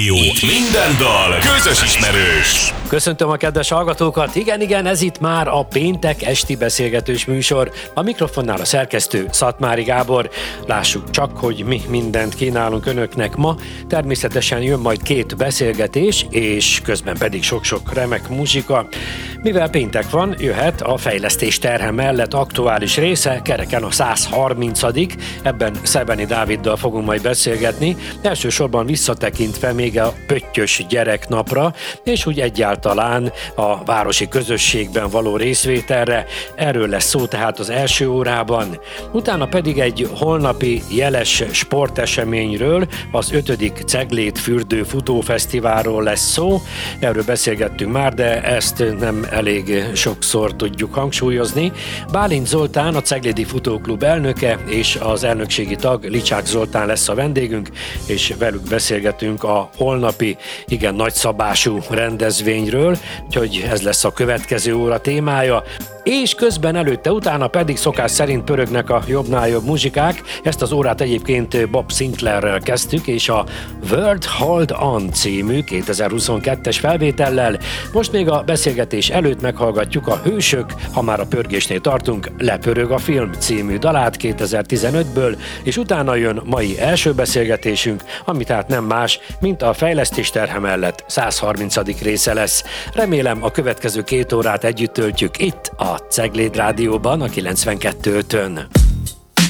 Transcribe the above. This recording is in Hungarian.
Jó, minden dal közös ismerős. Köszöntöm a kedves hallgatókat, igen, ez itt már a péntek esti beszélgetős műsor. A mikrofonnál a szerkesztő Szatmári Gábor. Lássuk csak, hogy mi mindent kínálunk önöknek ma. Természetesen jön majd 2 beszélgetés, és közben pedig sok-sok remek muzsika. Mivel péntek van, jöhet a fejlesztés terhe mellett aktuális része, kereken a 130. Ebben Szebeni Dáviddal fogunk majd beszélgetni. Elsősorban visszatekintve még a pöttyös gyereknapra, és úgy egyáltalán a városi közösségben való részvételre. Erről lesz szó tehát az első órában. Utána pedig egy holnapi jeles sporteseményről, az 5. Cegléd Fürdő Futófesztiválról lesz szó. Erről beszélgettünk már, de ezt nem elég sokszor tudjuk hangsúlyozni. Bálint Zoltán, a Ceglédi Futóklub elnöke, és az elnökségi tag Licsák Zoltán lesz a vendégünk, és velük beszélgetünk a holnapi, igen nagyszabású rendezvényről, úgyhogy ez lesz a következő óra témája. És közben előtte, utána pedig szokás szerint pörögnek a jobbnál jobb muzsikák. Ezt az órát egyébként Bob Sinclairrel kezdtük, és a World Hold On című 2022-es felvétellel. Most még a beszélgetés előtt meghallgatjuk a Hősök, ha már a pörgésnél tartunk, Lepörög a film című dalát 2015-ből, és utána jön mai első beszélgetésünk, ami tehát nem más, mint a fejlesztés terhe mellett 130. része lesz. Remélem a következő 2 órát együtt töltjük itt a Cegléd Rádióban, a 92.5-ön.